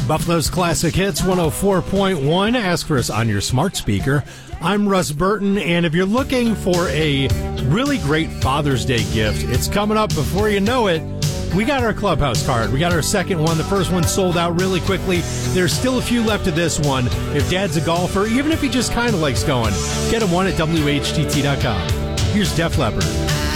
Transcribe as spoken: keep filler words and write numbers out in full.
Buffalo's Classic Hits one oh four point one. Ask for us on your smart speaker. I'm Russ Burton, and if you're looking for a really great Father's Day gift, it's coming up before you know it. We got our Clubhouse card. We got our second one. The first one sold out really quickly. There's still a few left of this one. If Dad's a golfer, even if he just kind of likes going, get him one at W H T T dot com. Here's Def Leppard.